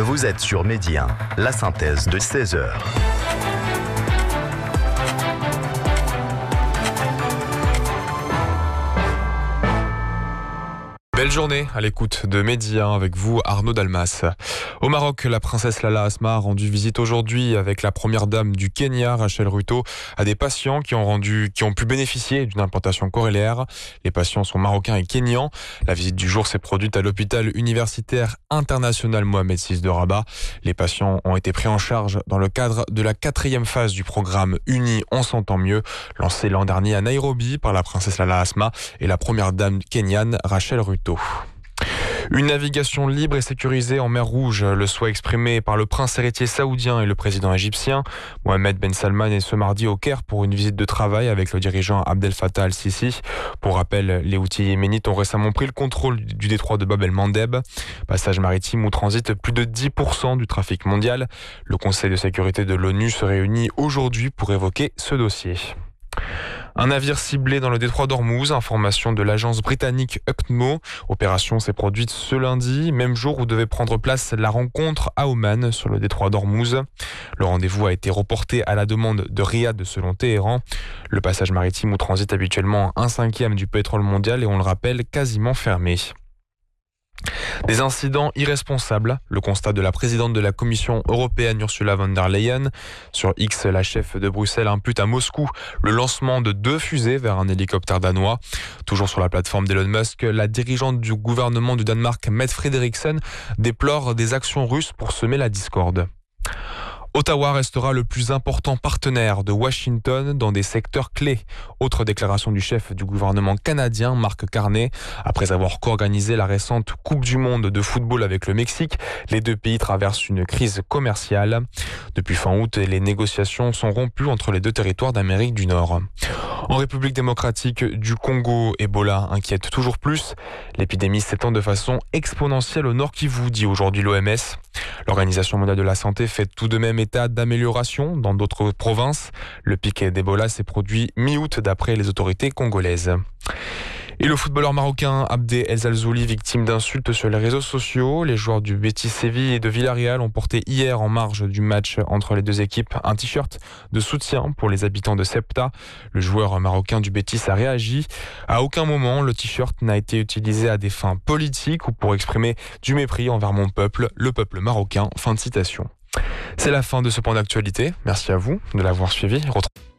Vous êtes sur Midi 1, la synthèse de 16h. Belle journée à l'écoute de Midi 1 avec vous, Arnaud Dalmas. Au Maroc, la princesse Lala Asma a rendu visite aujourd'hui avec la première dame du Kenya, Rachel Ruto, à des patients qui ont pu bénéficier d'une implantation cochléaire. Les patients sont marocains et kenyans. La visite du jour s'est produite à l'hôpital universitaire international Mohamed VI de Rabat. Les patients ont été pris en charge dans le cadre de la 4e phase du programme Uni, on s'entend mieux, lancé l'an dernier à Nairobi par la princesse Lala Asma et la première dame kenyane, Rachel Ruto. Une navigation libre et sécurisée en mer Rouge, le souhait exprimé par le prince héritier saoudien et le président égyptien. Mohamed Ben Salman est ce mardi au Caire pour une visite de travail avec le dirigeant Abdel Fattah al-Sisi. Pour rappel, les Houthis yéménites ont récemment pris le contrôle du détroit de Bab el-Mandeb, passage maritime où transite plus de 10% du trafic mondial. Le Conseil de sécurité de l'ONU se réunit aujourd'hui pour évoquer ce dossier. Un navire ciblé dans le détroit d'Ormuz, information de l'agence britannique UCTMO. Opération s'est produite ce lundi, même jour où devait prendre place la rencontre à Oman sur le détroit d'Ormuz. Le rendez-vous a été reporté à la demande de Riyad selon Téhéran. Le passage maritime où transite habituellement 1/5 du pétrole mondial et on le rappelle quasiment fermé. Des incidents irresponsables, le constat de la présidente de la Commission européenne Ursula von der Leyen. Sur X, la chef de Bruxelles impute à Moscou le lancement de 2 fusées vers un hélicoptère danois. Toujours sur la plateforme d'Elon Musk, la dirigeante du gouvernement du Danemark, Mette Frederiksen, déplore des actions russes pour semer la discorde. Ottawa restera le plus important partenaire de Washington dans des secteurs clés. Autre déclaration du chef du gouvernement canadien, Mark Carney. Après avoir co-organisé la récente Coupe du Monde de football avec le Mexique, les deux pays traversent une crise commerciale. Depuis fin août, les négociations sont rompues entre les deux territoires d'Amérique du Nord. En République démocratique du Congo, Ebola inquiète toujours plus. L'épidémie s'étend de façon exponentielle au Nord Kivu, dit aujourd'hui l'OMS. L'Organisation mondiale de la santé fait tout de même état d'amélioration dans d'autres provinces. Le pic d'Ebola s'est produit mi-août d'après les autorités congolaises. Et le footballeur marocain Abdé El Zalzouli, victime d'insultes sur les réseaux sociaux. Les joueurs du Betis Séville et de Villarreal ont porté hier en marge du match entre les deux équipes un t-shirt de soutien pour les habitants de Ceuta. Le joueur marocain du Betis a réagi. À aucun moment, le t-shirt n'a été utilisé à des fins politiques ou pour exprimer du mépris envers mon peuple, le peuple marocain. Fin de citation. C'est la fin de ce point d'actualité. Merci à vous de l'avoir suivi.